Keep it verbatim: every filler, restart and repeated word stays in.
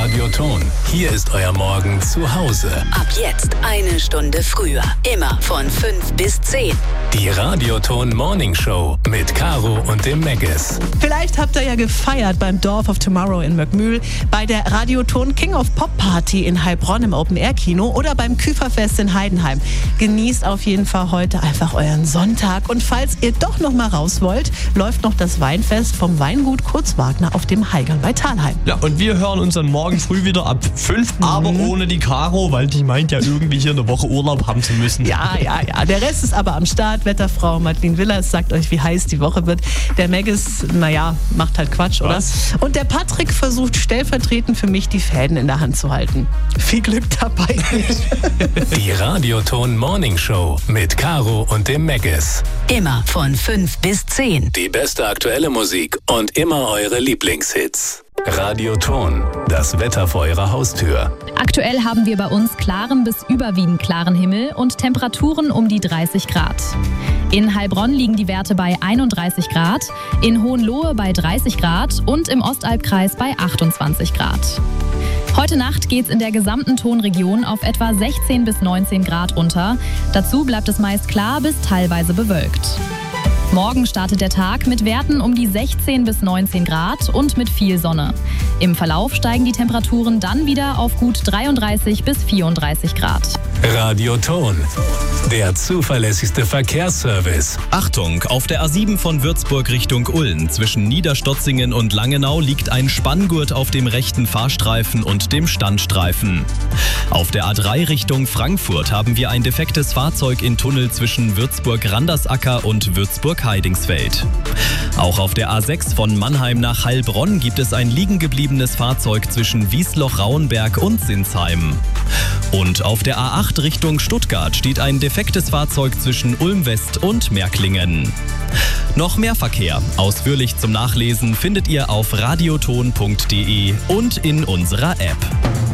Radioton. Hier ist euer Morgen zu Hause. Ab jetzt eine Stunde früher. Immer von fünf bis zehn. Die Radioton Morning Show mit Caro und dem Megges. Vielleicht habt ihr ja gefeiert beim Dorf of Tomorrow in Möckmühl, bei der Radioton King of Pop Party in Heilbronn im Open-Air-Kino oder beim Küferfest in Heidenheim. Genießt auf jeden Fall heute einfach euren Sonntag. Und falls ihr doch noch mal raus wollt, läuft noch das Weinfest vom Weingut Kurzwagner auf dem Heigern bei Thalheim. Ja, und wir hören uns dann morgen früh wieder ab fünf, mhm. aber ohne die Caro, weil die meint ja irgendwie hier eine Woche Urlaub haben zu müssen. Ja, ja, ja. Der Rest ist aber am Start. Wetterfrau Madeline Willers sagt euch, wie heiß die Woche wird. Der Megges, naja, macht halt Quatsch, oder? Was? Und der Patrick versucht stellvertretend für mich die Fäden in der Hand zu halten. Viel Glück dabei. Die Radioton Morning Show mit Caro und dem Megges. Immer von fünf bis zehn. Die beste aktuelle Musik und immer eure Lieblingshits. Radioton, das Wetter vor eurer Haustür. Aktuell haben wir bei uns klaren bis überwiegend klaren Himmel und Temperaturen um die dreißig Grad. In Heilbronn liegen die Werte bei einunddreißig Grad, in Hohenlohe bei dreißig Grad und im Ostalbkreis bei achtundzwanzig Grad. Heute Nacht geht's in der gesamten Tonregion auf etwa sechzehn bis neunzehn Grad runter. Dazu bleibt es meist klar bis teilweise bewölkt. Morgen startet der Tag mit Werten um die sechzehn bis neunzehn Grad und mit viel Sonne. Im Verlauf steigen die Temperaturen dann wieder auf gut dreiunddreißig bis vierunddreißig Grad. Radioton, der zuverlässigste Verkehrsservice. Achtung, auf der A sieben von Würzburg Richtung Ulm zwischen Niederstotzingen und Langenau liegt ein Spanngurt auf dem rechten Fahrstreifen und dem Standstreifen. Auf der A drei Richtung Frankfurt haben wir ein defektes Fahrzeug in Tunnel zwischen Würzburg-Randersacker und Würzburg-Heidingsfeld. Auch auf der A sechs von Mannheim nach Heilbronn gibt es ein liegen gebliebenes Fahrzeug zwischen Wiesloch-Rauenberg und Sinsheim. Und auf der A acht Richtung Stuttgart steht ein defektes Fahrzeug zwischen Ulm West und Märklingen. Noch mehr Verkehr, ausführlich zum Nachlesen, findet ihr auf radioton punkt de und in unserer App.